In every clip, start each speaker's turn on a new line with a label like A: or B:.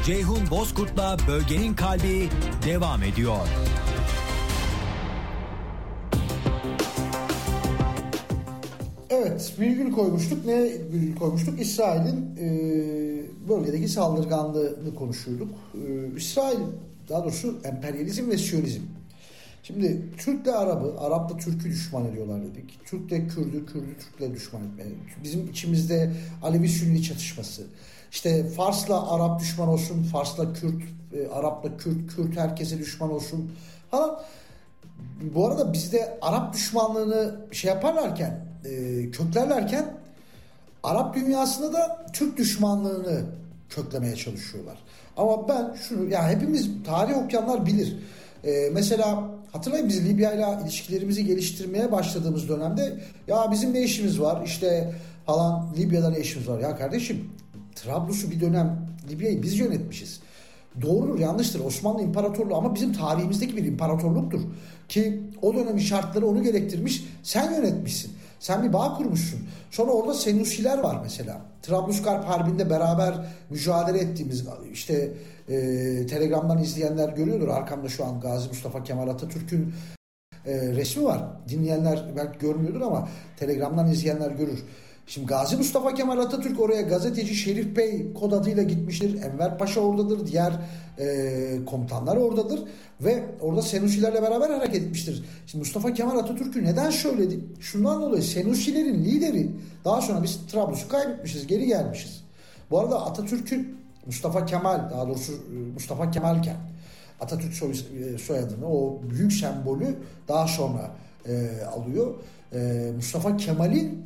A: Ceyhun Bozkurt'la Bölgenin Kalbi devam ediyor.
B: Evet, virgül koymuştuk. Ne virgül koymuştuk? İsrail'in bölgedeki saldırganlığını konuşuyorduk. İsrail, daha doğrusu emperyalizm ve Siyonizm. Şimdi Türk'le Arap'ı, Arap'la Türk'ü düşman ediyorlar dedik. Türk'le Kürt'ü, Kürt'ü Türk'le düşman etmeye. Bizim içimizde Alevi-Sünni çatışması. İşte Fars'la Arap düşman olsun, Fars'la Kürt, Arap'la Kürt, Kürt herkese düşman olsun falan. Bu arada bizde Arap düşmanlığını yaparlarken, köklerlerken Arap dünyasında da Türk düşmanlığını köklemeye çalışıyorlar. Ama ben şunu, ya hepimiz tarih okuyanlar bilir. Mesela hatırlayın, biz Libya ile ilişkilerimizi geliştirmeye başladığımız dönemde ya bizim ne işimiz var işte falan, Libya'da ne işimiz var? Ya kardeşim, Trablus'u bir dönem Libya'yı biz yönetmişiz. Doğrudur, yanlıştır. Osmanlı İmparatorluğu ama bizim tarihimizdeki bir imparatorluktur. Ki o dönemin şartları onu gerektirmiş. Sen yönetmişsin. Sen bir bağ kurmuşsun. Sonra orada Senushiler var mesela. Trablusgarp Harbi'nde beraber mücadele ettiğimiz, işte Telegram'dan izleyenler görüyordur. Arkamda şu an Gazi Mustafa Kemal Atatürk'ün resmi var. Dinleyenler belki görmüyordur ama Telegram'dan izleyenler görür. Şimdi Gazi Mustafa Kemal Atatürk oraya gazeteci Şerif Bey kod adıyla gitmiştir. Enver Paşa oradadır. Diğer komutanlar oradadır. Ve orada Senushilerle beraber hareket etmiştir. Şimdi Mustafa Kemal Atatürk'ü neden söyledi? Şundan dolayı, Senushilerin lideri, daha sonra biz Trablus'u kaybetmişiz, geri gelmişiz. Bu arada Atatürk'ün, Mustafa Kemal, daha doğrusu Mustafa Kemalken Atatürk soyadını, o büyük sembolü daha sonra alıyor. Mustafa Kemal'in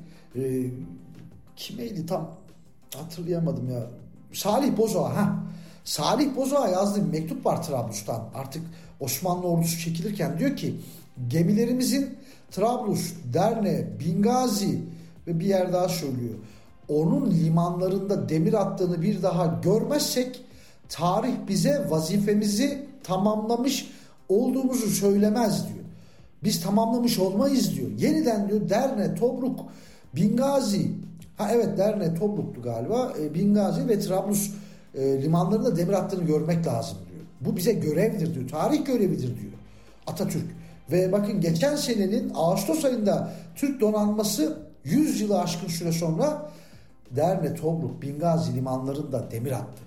B: kimeydi tam hatırlayamadım ya. Salih Bozoğa. Salih Bozoğa yazdığı bir mektup var Trablus'tan. Artık Osmanlı ordusu çekilirken diyor ki, gemilerimizin Trablus, Derne, Bingazi ve bir yer daha söylüyor, onun limanlarında demir attığını bir daha görmezsek tarih bize vazifemizi tamamlamış olduğumuzu söylemez diyor. Biz tamamlamış olmayız diyor. Yeniden diyor Derne, Tobruk, Bingazi, Derne, Tobruk'tu galiba, Bingazi ve Trablus limanlarında demir attığını görmek lazım diyor. Bu bize görevdir diyor. Tarih görevidir diyor Atatürk. Ve bakın, geçen senenin Ağustos ayında Türk donanması 100 yılı aşkın süre sonra Derne, Tobruk, Bingazi limanlarında demir attı.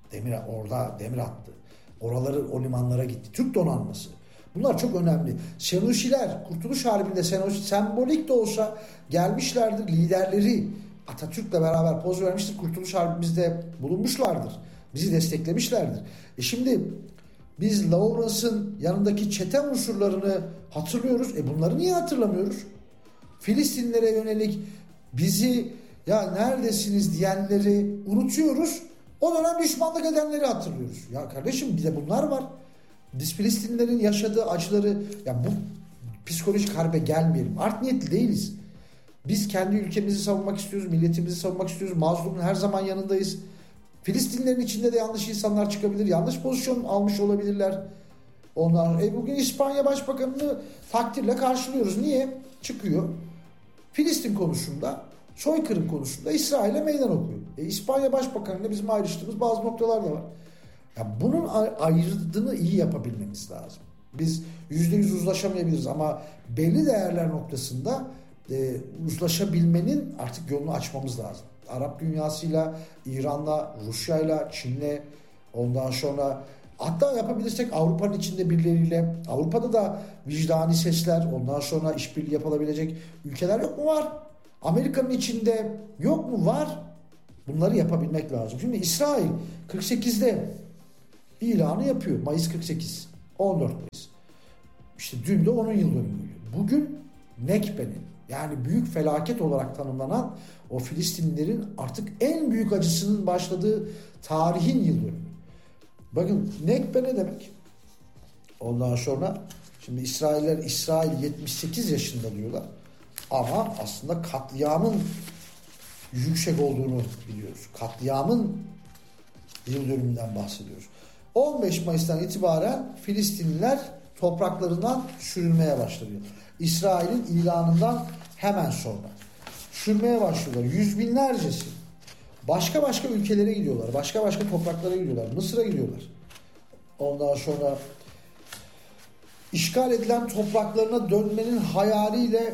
B: Orada demir attı. Oraları, o limanlara gitti. Türk donanması. Bunlar çok önemli. Senushiler Kurtuluş Harbi'nde sembolik de olsa gelmişlerdir. Liderleri Atatürk'le beraber poz vermiştir. Kurtuluş Harbi'mizde bulunmuşlardır. Bizi desteklemişlerdir. Şimdi biz Lawrence'ın yanındaki çete unsurlarını hatırlıyoruz. Bunları niye hatırlamıyoruz? Filistinlere yönelik bizi ya neredesiniz diyenleri unutuyoruz. O dönem düşmanlık edenleri hatırlıyoruz. Ya kardeşim, bir de bunlar var. Biz Filistinlilerin yaşadığı acıları, ya bu psikolojik harbe gelmeyelim. Art niyetli değiliz. Biz kendi ülkemizi savunmak istiyoruz, milletimizi savunmak istiyoruz. Mazlumun her zaman yanındayız. Filistinlilerin içinde de yanlış insanlar çıkabilir. Yanlış pozisyon almış olabilirler. Onlar bugün İspanya Başbakanı'nı takdirle karşılıyoruz. Niye? Çıkıyor. Filistin konusunda, soykırım konusunda İsrail'e meydan okuyor. İspanya Başbakanı'yla bizim ayrıştığımız bazı noktalar da var. Ya bunun ayırdığını iyi yapabilmemiz lazım. Biz %100 uzlaşamayabiliriz ama belli değerler noktasında uzlaşabilmenin artık yolunu açmamız lazım. Arap dünyasıyla, İran'la, Rusya'yla, Çin'le, ondan sonra hatta yapabilirsek Avrupa'nın içinde birileriyle, Avrupa'da da vicdani sesler, ondan sonra işbirliği yapılabilecek ülkeler yok mu? Var. Amerika'nın içinde yok mu? Var. Bunları yapabilmek lazım. Şimdi İsrail 48'de ilanı yapıyor. Mayıs 48. 14 Mayıs. İşte dün de onun yıl dönümüydü. Bugün Nekbe'nin, yani büyük felaket olarak tanımlanan o Filistinlilerin artık en büyük acısının başladığı tarihin yıl dönümü. Bakın Nekbe ne demek? Ondan sonra şimdi İsrail 78 yaşında diyorlar. Ama aslında katliamın yüksek olduğunu biliyoruz. Katliamın yıl dönümünden bahsediyoruz. 15 Mayıs'tan itibaren Filistinliler topraklarından sürülmeye başlıyor. İsrail'in ilanından hemen sonra sürmeye başlıyorlar. Yüz binlercesi. Başka ülkelere gidiyorlar. Başka topraklara gidiyorlar. Mısır'a gidiyorlar. Ondan sonra işgal edilen topraklarına dönmenin hayaliyle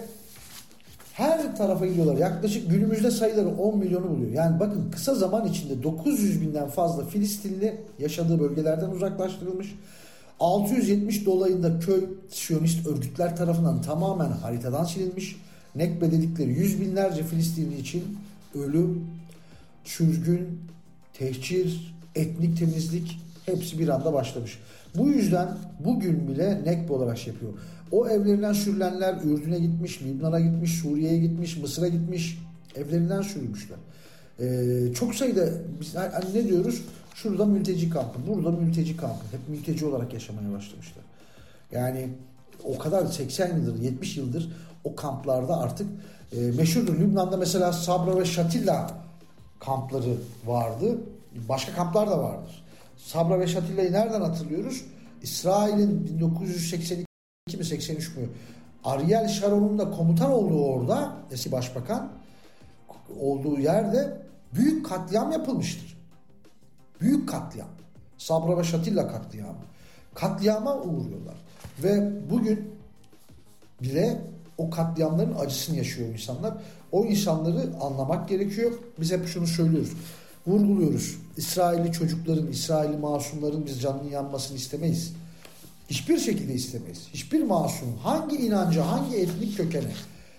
B: her tarafa gidiyorlar. Yaklaşık günümüzde sayıları 10 milyonu buluyor. Yani bakın kısa zaman içinde 900 binden fazla Filistinli yaşadığı bölgelerden uzaklaştırılmış. 670 dolayında köy Siyonist örgütler tarafından tamamen haritadan silinmiş. Nekbe dedikleri yüz binlerce Filistinli için ölüm, sürgün, tehcir, etnik temizlik hepsi bir anda başlamış. Bu yüzden bugün bile Nekbe olarak şey yapıyor. O evlerinden sürülenler Ürdün'e gitmiş, Lübnan'a gitmiş, Suriye'ye gitmiş, Mısır'a gitmiş. Evlerinden sürülmüşler. Çok sayıda biz hani ne diyoruz? Şurada mülteci kampı, burada mülteci kampı. Hep mülteci olarak yaşamaya başlamışlar. Yani o kadar 80 yıldır, 70 yıldır o kamplarda artık meşhurdur. Lübnan'da mesela Sabra ve Şatilla kampları vardı. Başka kamplar da vardır. Sabra ve Şatilla'yı nereden hatırlıyoruz? İsrail'in 1982 mi 83 mü? Ariel Sharon'un da komutan olduğu orada, eski başbakan olduğu yerde büyük katliam yapılmıştır. Büyük katliam. Sabra ve Şatilla katliamı. Katliama uğruyorlar. Ve bugün bile o katliamların acısını yaşıyor insanlar. O insanları anlamak gerekiyor. Biz hep şunu söylüyoruz. Vurguluyoruz. İsrailli çocukların, İsrailli masumların biz canının yanmasını istemeyiz. Hiçbir şekilde istemeyiz. Hiçbir masum hangi inanca, hangi etnik kökene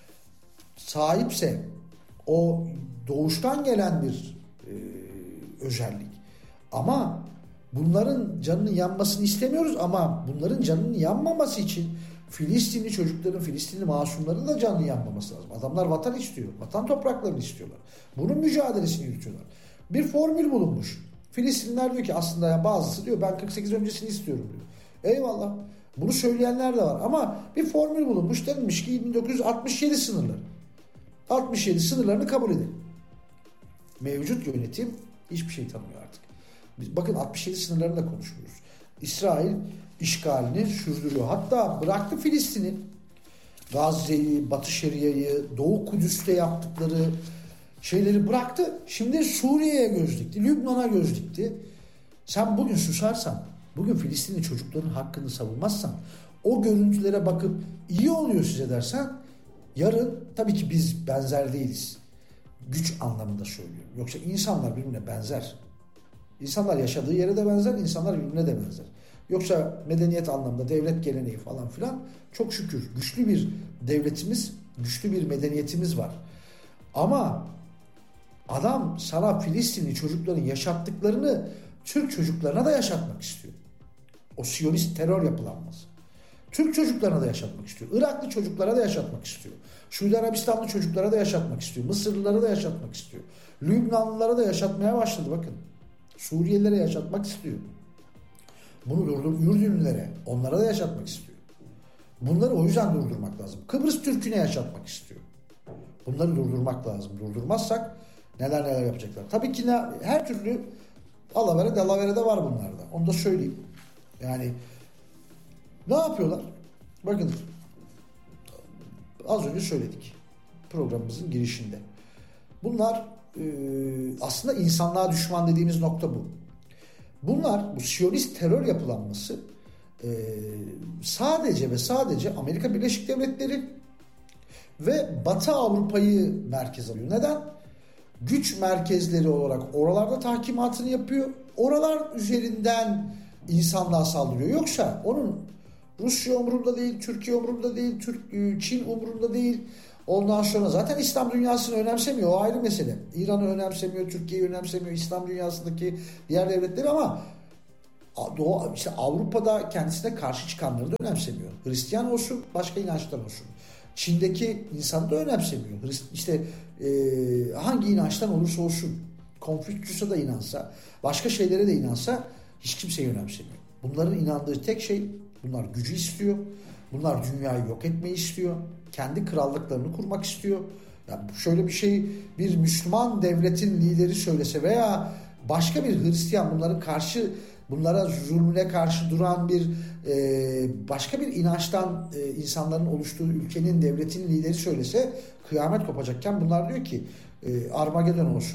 B: sahipse o doğuştan gelen bir özellik. Ama bunların canının yanmasını istemiyoruz ama bunların canının yanmaması için Filistinli çocukların, Filistinli masumların da canının yanmaması lazım. Adamlar vatan istiyor. Vatan topraklarını istiyorlar. Bunun mücadelesini yürütüyorlar. Bir formül bulunmuş. Filistinliler diyor ki aslında ya bazısı diyor ben 48 öncesini istiyorum diyor. Eyvallah. Bunu söyleyenler de var ama bir formül bulunmuş. Denilmiş ki 1967 sınırları. 67 sınırlarını kabul edin. Mevcut yönetim hiçbir şey tanımıyor artık. Biz, bakın 67 sınırlarını da konuşmuyoruz. İsrail işgalini sürdürüyor. Hatta bıraktı Filistin'i. Gazze'yi, Batı Şeria'yı, Doğu Kudüs'te yaptıkları şeyleri bıraktı. Şimdi Suriye'ye göz dikti. Lübnan'a göz dikti. Sen bugün susarsan, bugün Filistinli çocukların hakkını savunmazsan, o görüntülere bakıp iyi oluyor size dersen, yarın tabii ki biz benzer değiliz. Güç anlamında söylüyorum. Yoksa insanlar birbirine benzer. İnsanlar yaşadığı yere de benzer, insanlar birbirine de benzer. Yoksa medeniyet anlamında devlet geleneği falan filan çok şükür güçlü bir devletimiz, güçlü bir medeniyetimiz var. Ama adam sana Filistinli çocukların yaşattıklarını Türk çocuklarına da yaşatmak istiyor. O Siyonist terör yapılanması. Türk çocuklarına da yaşatmak istiyor. Iraklı çocuklara da yaşatmak istiyor. Suudi Arabistanlı çocuklara da yaşatmak istiyor. Mısırlılara da yaşatmak istiyor. Lübnanlılara da yaşatmaya başladı bakın. Suriyelilere yaşatmak istiyor. Bunu Ürdünlülere, onlara da yaşatmak istiyor. Bunları o yüzden durdurmak lazım. Kıbrıs Türk'üne yaşatmak istiyor. Bunları durdurmak lazım. Durdurmazsak neler yapacaklar. Tabii ki her türlü alavere dalavere de var bunlarda. Onu da söyleyeyim. Yani ne yapıyorlar? Bakın az önce söyledik programımızın girişinde. Bunlar aslında insanlığa düşman dediğimiz nokta bu. Bunlar bu Siyonist terör yapılanması sadece ve sadece Amerika Birleşik Devletleri ve Batı Avrupa'yı merkez alıyor. Neden? Güç merkezleri olarak oralarda tahkimatını yapıyor. Oralar üzerinden insanlığa saldırıyor. Yoksa onun Rusya umurunda değil, Türkiye umurunda değil, Çin umurunda değil. Ondan sonra zaten İslam dünyasını önemsemiyor. O ayrı mesele. İran'ı önemsemiyor, Türkiye'yi önemsemiyor, İslam dünyasındaki diğer devletleri ama işte Avrupa'da kendisine karşı çıkanları da önemsemiyor. Hristiyan olsun, başka inançtan olsun. Çin'deki insanı da önemsemiyor. İşte hangi inançtan olursa olsun, Konfüçyüs'e de inansa, başka şeylere de inansa hiç kimseyi önemsemiyor. Bunların inandığı tek şey, bunlar gücü istiyor. Bunlar dünyayı yok etmeyi istiyor. Kendi krallıklarını kurmak istiyor. Yani şöyle bir şey bir Müslüman devletin lideri söylese veya başka bir Hristiyan bunlara zulmüne karşı duran bir başka bir inançtan insanların oluştuğu ülkenin devletin lideri söylese kıyamet kopacakken bunlar diyor ki Armagedon olsun,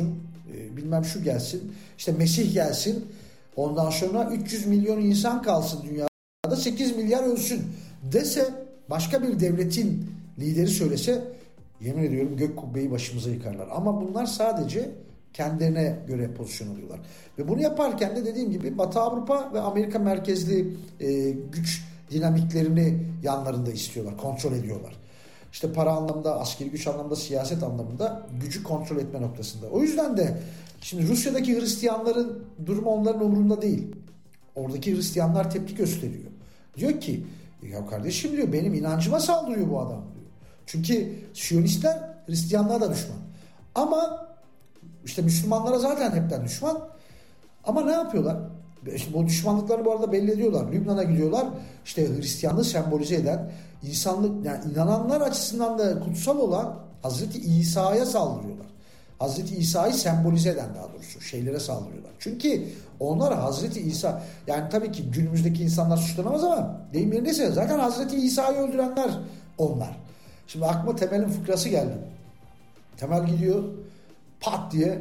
B: bilmem şu gelsin, işte Mesih gelsin, ondan sonra 300 milyon insan kalsın dünyada, 8 milyar ölsün dese, başka bir devletin lideri söylese, yemin ediyorum gök kubbeyi başımıza yıkarlar. Ama bunlar sadece kendilerine göre pozisyon alıyorlar. Ve bunu yaparken de dediğim gibi Batı Avrupa ve Amerika merkezli güç dinamiklerini yanlarında istiyorlar, kontrol ediyorlar. İşte para anlamda, askeri güç anlamda, siyaset anlamında gücü kontrol etme noktasında. O yüzden de şimdi Rusya'daki Hristiyanların durumu onların umurunda değil. Oradaki Hristiyanlar tepki gösteriyor. Diyor ki ya kardeşim diyor, benim inancıma saldırıyor bu adam diyor. Çünkü Siyonistler Hristiyanlığa da düşman. Ama işte Müslümanlara zaten hepten düşman. Ama ne yapıyorlar? İşte bu düşmanlıklarını bu arada belli ediyorlar. Lübnan'a gidiyorlar. İşte Hristiyanlığı sembolize eden, insanlık, yani inananlar açısından da kutsal olan Hazreti İsa'ya saldırıyorlar. Hazreti İsa'yı sembolize eden, daha doğrusu şeylere saldırıyorlar. Çünkü onlar Hazreti İsa, yani tabii ki günümüzdeki insanlar suçlanamaz ama deyim yerindeyse zaten Hazreti İsa'yı öldürenler onlar. Şimdi aklıma Temel'in fıkrası geldi. Temel gidiyor pat diye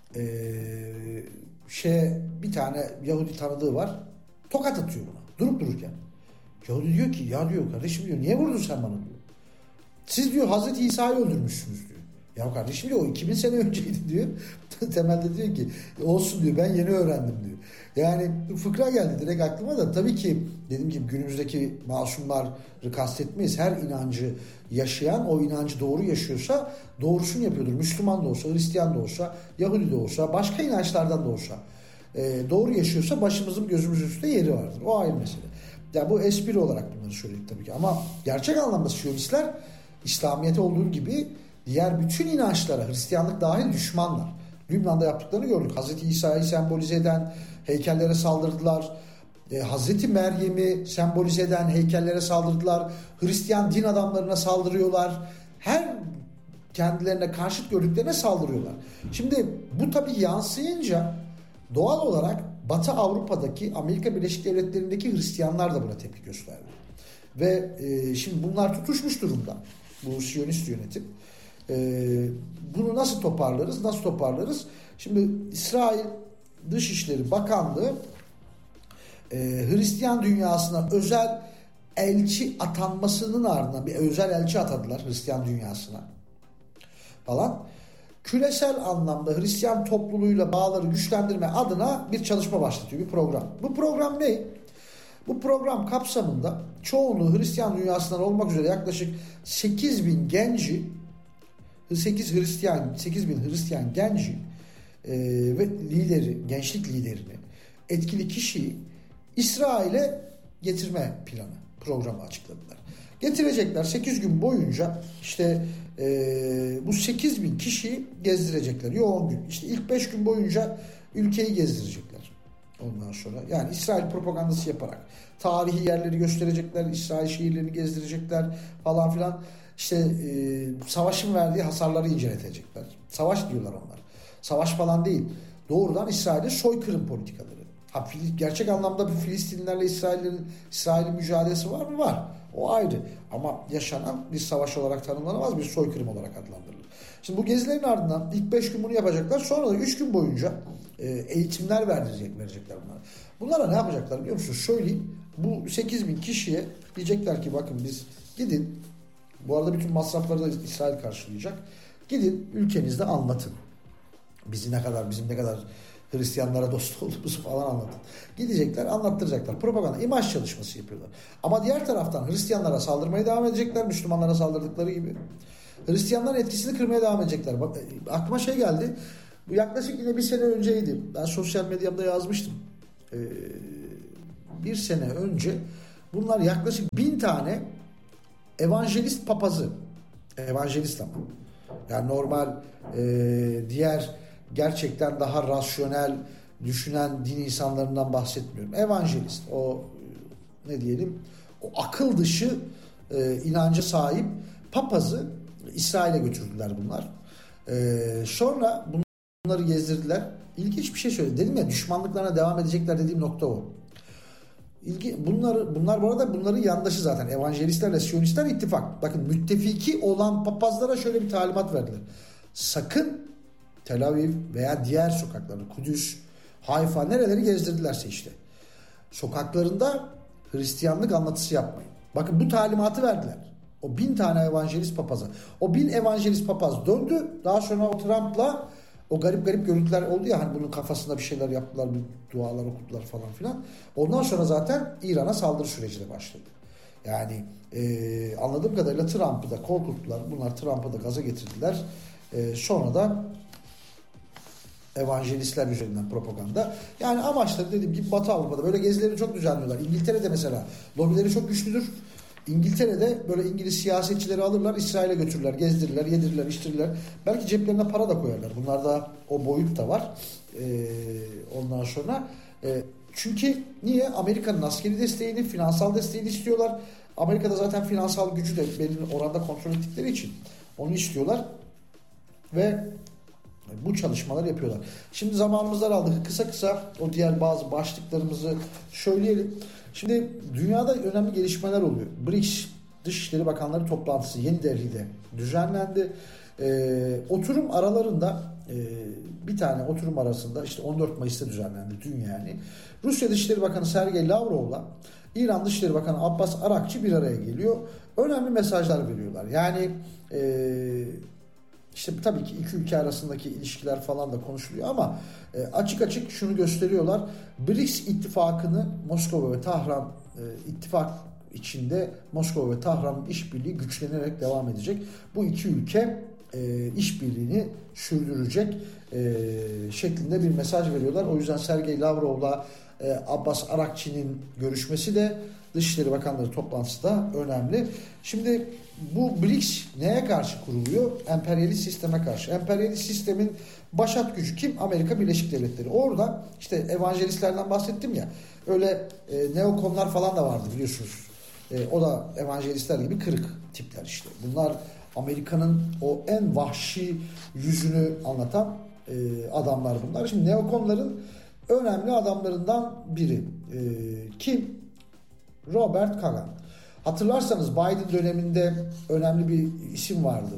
B: bir tane Yahudi tanıdığı var, tokat atıyor buna durup dururken. Yahudi diyor ki ya diyor, kardeşim diyor, niye vurdun sen bana diyor. Siz diyor Hazreti İsa'yı öldürmüşsünüz diyor. Ya kardeşim diyor, o 2000 sene önceydi diyor. Temelde diyor ki olsun diyor, ben yeni öğrendim diyor. Yani fıkra geldi direkt aklıma da, tabii ki dediğim gibi günümüzdeki masumları kastetmeyiz. Her inancı yaşayan, o inancı doğru yaşıyorsa doğrusunu yapıyordur. Müslüman da olsa, Hristiyan da olsa, Yahudi de olsa, başka inançlardan da olsa doğru yaşıyorsa başımızın gözümüzün üstünde yeri vardır. O ayrı mesele. Ya bu espri olarak bunları söyledik tabii ki, ama gerçek anlamda Siyonistler İslamiyet'e olduğu gibi diğer bütün inançlara, Hristiyanlık dahil, düşmanlar. Lübnan'da yaptıklarını gördük. Hazreti İsa'yı sembolize eden heykellere saldırdılar. Hazreti Meryem'i sembolize eden heykellere saldırdılar. Hristiyan din adamlarına saldırıyorlar. Her kendilerine karşıt gördüklerine saldırıyorlar. Şimdi bu tabii yansıyınca doğal olarak Batı Avrupa'daki, Amerika Birleşik Devletleri'ndeki Hristiyanlar da buna tepki gösterdi. Ve şimdi bunlar tutuşmuş durumda. Bu Siyonist yönetim. Bunu nasıl toparlarız? Şimdi İsrail Dışişleri Bakanlığı Hristiyan dünyasına özel elçi atanmasının ardından bir özel elçi atadılar Hristiyan dünyasına falan. Küresel anlamda Hristiyan topluluğuyla bağları güçlendirme adına bir çalışma başlatıyor, bir program. Bu program ne? Bu program kapsamında çoğunluğu Hristiyan dünyasından olmak üzere yaklaşık 8.000 genci, 8.000 Hristiyan genci ve lideri, gençlik liderini, etkili kişiyi İsrail'e getirme programı açıkladılar. Getirecekler 8 gün boyunca, işte bu 8.000 kişiyi gezdirecekler yoğun gün. İşte ilk 5 gün boyunca ülkeyi gezdirecekler. Ondan sonra yani İsrail propagandası yaparak tarihi yerleri gösterecekler, İsrail şehirlerini gezdirecekler falan filan. İşte savaşın verdiği hasarları inceletecekler. Savaş diyorlar onlar. Savaş falan değil. Doğrudan İsrail'in soykırım politikaları. Gerçek anlamda bir Filistinlilerle İsrail'in mücadelesi var mı? Var. O ayrı. Ama yaşanan bir savaş olarak tanımlanamaz, bir soykırım olarak adlandırılır. Şimdi bu gezilerin ardından ilk 5 gün bunu yapacaklar. Sonra da 3 gün boyunca eğitimler verecekler bunlara. Bunlara ne yapacaklar biliyor musunuz? Söyleyeyim. Bu 8.000 kişiye diyecekler ki bakın biz gidin. Bu arada bütün masrafları da İsrail karşılayacak. Gidin ülkenizde anlatın. Bizim ne kadar Hristiyanlara dost olduğumuzu falan anlatın. Gidecekler, anlattıracaklar. Propaganda, imaj çalışması yapıyorlar. Ama diğer taraftan Hristiyanlara saldırmaya devam edecekler. Müslümanlara saldırdıkları gibi. Hristiyanların etkisini kırmaya devam edecekler. Bak, aklıma şey geldi. Bu yaklaşık yine bir sene önceydi. Ben sosyal medyamda yazmıştım. Bir sene önce bunlar yaklaşık 1000 tane evangelist papazı. Evangelist ama. Yani normal diğer gerçekten daha rasyonel düşünen din insanlarından bahsetmiyorum. Evangelist, o ne diyelim, o akıl dışı inanca sahip papazı İsrail'e götürdüler bunlar. Sonra bunları gezdirdiler. İlginç bir şey söyledi. Dedim ya, düşmanlıklarına devam edecekler dediğim nokta o. Bunlar bu arada bunların yandaşı zaten. Evangelistlerle Siyonistler ittifak. Bakın, müttefiki olan papazlara şöyle bir talimat verdiler. Sakın Tel Aviv veya diğer sokakları, Kudüs, Hayfa, nereleri gezdirdilerse işte. Sokaklarında Hristiyanlık anlatısı yapmayın. Bakın bu talimatı verdiler. O 1000 tane evangelist papaza. O 1000 evangelist papaz döndü. Daha sonra o Trump'la o garip görüntüler oldu ya, hani bunun kafasında bir şeyler yaptılar, bir dualar okuttular falan filan. Ondan sonra zaten İran'a saldırı süreci de başladı. Yani anladığım kadarıyla Trump'ı da korkuttular. Bunlar Trump'ı da gaza getirdiler. Sonra da evangelistler üzerinden propaganda. Yani amaçları dediğim gibi Batı Avrupa'da böyle gezileri çok düzenliyorlar. İngiltere'de mesela lobileri çok güçlüdür. İngiltere'de böyle İngiliz siyasetçileri alırlar, İsrail'e götürürler, gezdirirler, yedirirler, içtirirler. Belki ceplerine para da koyarlar. Bunlarda o boyut da var. Ondan sonra çünkü niye? Amerika'nın askeri desteğini, finansal desteğini istiyorlar. Amerika'da zaten finansal gücü de belirli oranda kontrol ettikleri için onu istiyorlar. Ve bu çalışmaları yapıyorlar. Şimdi zamanımız daraldı. Kısa o diğer bazı başlıklarımızı söyleyelim. Şimdi dünyada önemli gelişmeler oluyor. BRICS Dışişleri Bakanları toplantısı Yeni Delhi'de düzenlendi. Oturum aralarında bir tane oturum arasında işte 14 Mayıs'ta düzenlendi dün yani. Rusya Dışişleri Bakanı Sergey Lavrov'la İran Dışişleri Bakanı Abbas Arakçı bir araya geliyor. Önemli mesajlar veriyorlar. Yani İşte tabii ki iki ülke arasındaki ilişkiler falan da konuşuluyor ama açık şunu gösteriyorlar. BRICS ittifakını Moskova ve Tahran ittifak içinde Moskova ve Tahran'ın işbirliği güçlenerek devam edecek. Bu iki ülke işbirliğini sürdürecek şeklinde bir mesaj veriyorlar. O yüzden Sergey Lavrov'la Abbas Arakçı'nın görüşmesi de Dışişleri Bakanları toplantısı da önemli. Şimdi bu BRICS neye karşı kuruluyor? Emperyalist sisteme karşı. Emperyalist sistemin başat gücü kim? Amerika Birleşik Devletleri. Orada işte evangelistlerden bahsettim ya. Öyle neokonlar falan da vardı biliyorsunuz. O da evangelistler gibi kırık tipler işte. Bunlar Amerika'nın o en vahşi yüzünü anlatan adamlar bunlar. Şimdi neokonların önemli adamlarından biri. Kim? Robert Kagan. Hatırlarsanız Biden döneminde önemli bir isim vardı.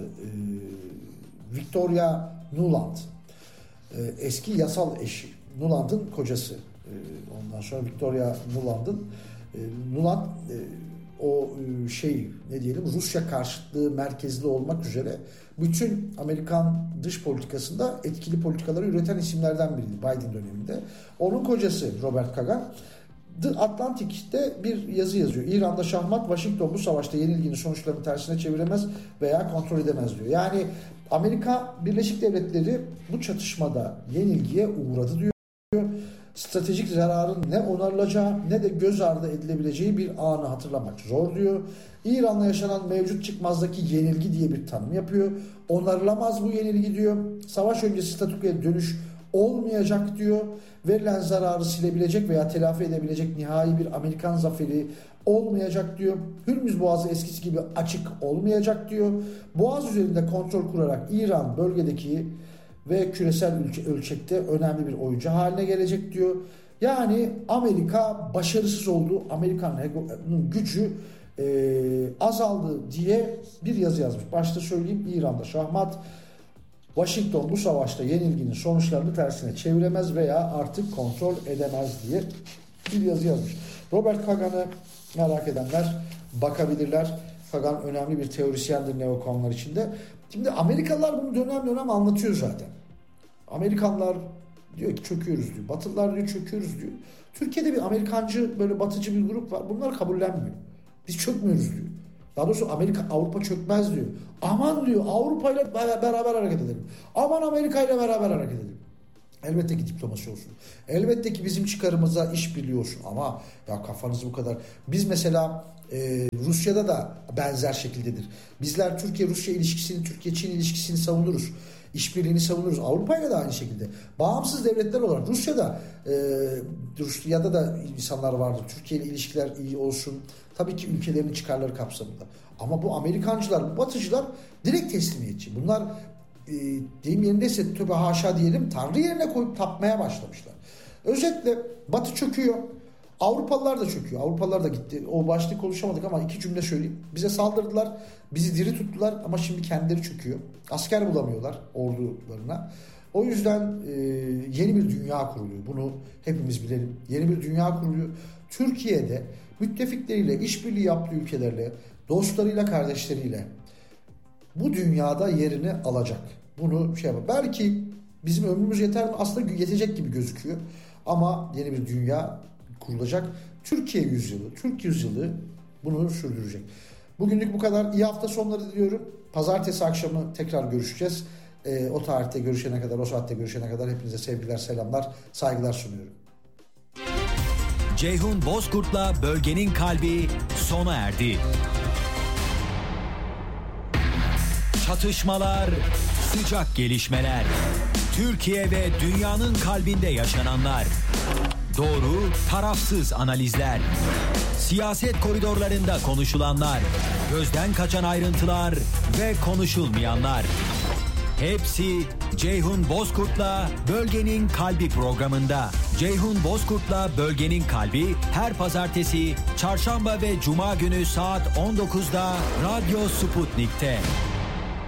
B: Victoria Nuland. Eski yasal eşi. Nuland'ın kocası. Ondan sonra Victoria Nuland'ın Nuland o ne diyelim Rusya karşıtlığı merkezli olmak üzere bütün Amerikan dış politikasında etkili politikaları üreten isimlerden biriydi Biden döneminde. Onun kocası Robert Kagan The Atlantic'te bir yazı yazıyor. İran'da şahmat, Washington bu savaşta yenilginin sonuçlarını tersine çeviremez veya kontrol edemez diyor. Yani Amerika Birleşik Devletleri bu çatışmada yenilgiye uğradı diyor. Stratejik zararın ne onarılacağı ne de göz ardı edilebileceği bir anı hatırlamak zor diyor. İran'la yaşanan mevcut çıkmazdaki yenilgi diye bir tanım yapıyor. Onarılamaz bu yenilgi diyor. Savaş öncesi statükoya dönüş olmayacak diyor. Verilen zararı silebilecek veya telafi edebilecek nihai bir Amerikan zaferi olmayacak diyor. Hürmüz Boğazı eskisi gibi açık olmayacak diyor. Boğaz üzerinde kontrol kurarak İran bölgedeki ve küresel ölçekte önemli bir oyuncu haline gelecek diyor. Yani Amerika başarısız oldu. Amerika'nın gücü azaldı diye bir yazı yazmış. Başta söyleyeyim, İran'da şahmat, Washington bu savaşta yenilginin sonuçlarını tersine çeviremez veya artık kontrol edemez diye bir yazı yazmış. Robert Kagan'ı merak edenler bakabilirler. Kagan önemli bir teorisyendir neokonlar içinde. Şimdi Amerikalılar bunu dönem anlatıyor zaten. Amerikanlar diyor ki çöküyoruz diyor. Batılılar diyor çöküyoruz diyor. Türkiye'de bir Amerikancı böyle batıcı bir grup var. Bunlar kabullenmiyor. Biz çökmüyoruz diyor. Daha doğrusu Avrupa çökmez diyor. Aman diyor Avrupa ile beraber hareket edelim. Aman Amerika ile beraber hareket edelim. Elbette ki diplomasi olsun. Elbette ki bizim çıkarımıza işbirliği olsun. Ama ya kafanız bu kadar. Biz mesela Rusya'da da benzer şekildedir. Bizler Türkiye-Rusya ilişkisini, Türkiye-Çin ilişkisini savunuruz. İşbirliğini savunuruz. Avrupa ile de aynı şekilde. Bağımsız devletler olarak Rusya'da da insanlar vardır. Türkiye ile ilişkiler iyi olsun. Tabii ki ülkelerinin çıkarları kapsamında. Ama bu Amerikancılar, bu Batıcılar direkt teslimiyetçi. Bunlar deyim yerindeyse tövbe haşa diyelim Tanrı yerine koyup tapmaya başlamışlar. Özetle Batı çöküyor. Avrupalılar da çöküyor. Avrupalılar da gitti. O başlık konuşamadık ama iki cümle söyleyeyim. Bize saldırdılar. Bizi diri tuttular ama şimdi kendileri çöküyor. Asker bulamıyorlar ordularına. O yüzden yeni bir dünya kuruluyor. Bunu hepimiz bilelim. Yeni bir dünya kuruluyor. Türkiye'de müttefikleriyle, işbirliği yaptığı ülkelerle, dostlarıyla, kardeşleriyle bu dünyada yerini alacak. Bunu belki bizim ömrümüz yeter mi? Aslında yetecek gibi gözüküyor. Ama yeni bir dünya kurulacak. Türkiye yüzyılı, Türk yüzyılı bunu sürdürecek. Bugünlük bu kadar. İyi hafta sonları diliyorum. Pazartesi akşamı tekrar görüşeceğiz. O tarihte görüşene kadar, o saatte görüşene kadar hepinize sevgiler, selamlar, saygılar sunuyorum.
A: Ceyhun Bozkurt'la Bölgenin Kalbi sona erdi. Çatışmalar, sıcak gelişmeler, Türkiye ve dünyanın kalbinde yaşananlar, doğru, tarafsız analizler, siyaset koridorlarında konuşulanlar, gözden kaçan ayrıntılar ve konuşulmayanlar. Hepsi Ceyhun Bozkurt'la Bölgenin Kalbi programında. Ceyhun Bozkurt'la Bölgenin Kalbi her pazartesi, çarşamba ve cuma günü saat 19'da Radyo Sputnik'te.